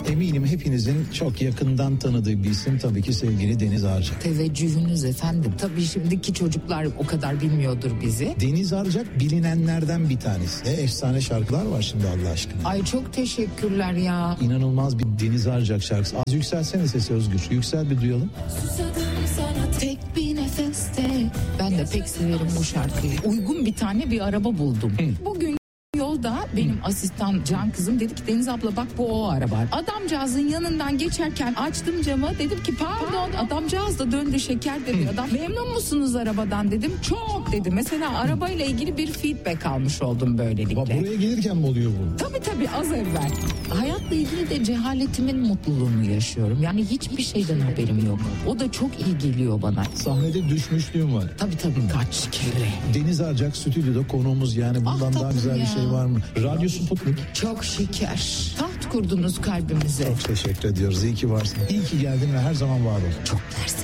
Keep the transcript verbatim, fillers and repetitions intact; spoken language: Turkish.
Eminim hepinizin çok yakından tanıdığı bir isim tabii ki sevgili Deniz Arcak. Teveccühünüz efendim. Tabii şimdiki çocuklar o kadar bilmiyordur bizi. Deniz Arcak bilinenlerden bir tanesi. Ne efsane şarkılar var şimdi Allah aşkına. Ay çok teşekkürler ya. İnanılmaz bir Deniz Arcak şarkısı. Az yükselsene sesi Özgür. Yüksel bir duyalım. Tek bir nefeste. Ben de pek severim bu şarkıyı. Uygun bir tane bir araba buldum. Hı. Bugün yolda benim asistan Can kızım dedi ki Deniz abla bak bu o araba. Adamcağızın yanından geçerken açtım camı, dedim ki pardon, adamcağız da döndü şeker dedi adam. Memnun musunuz arabadan dedim. Çok dedi. Mesela arabayla ilgili bir feedback almış oldum böylelikle. Bak buraya gelirken mi oluyor bu? Tabii tabii az evvel. Hayatla ilgili de cehaletimin mutluluğunu yaşıyorum. Yani hiçbir şeyden haberim yok. O da çok iyi geliyor bana. Sahnede düşmüşlüğüm var. Tabii tabii kaç kere. Deniz Arcak stüdyoda konuğumuz, yani bundan ah, daha güzel ya. Bir şey var mı? Radyo Sputnik. Çok şeker. Taht kurdunuz kalbimize. Çok teşekkür ediyoruz. İyi ki varsın. İyi ki geldin ve her zaman var ol. Çok mersi.